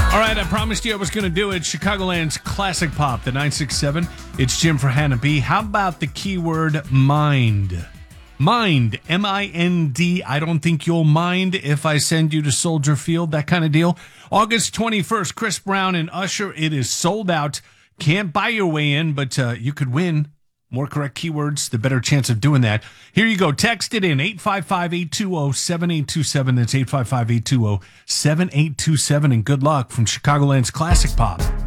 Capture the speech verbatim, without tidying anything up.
All right, I promised you I was going to do it. Chicagoland's Classic Pop, the nine six seven. It's Jim for Hannah B. How about the keyword mind? Mind, M I N D. I don't think you'll mind if I send you to Soldier Field, that kind of deal. August twenty-first, Chris Brown and Usher. It is sold out. Can't buy your way in, but uh, you could win. More correct keywords, the better chance of doing that. Here you go. Text it in, eight five five, eight two zero, seven eight two seven. That's eight five five, eight two zero, seven eight two seven. And good luck from Chicagoland's Classic Pop.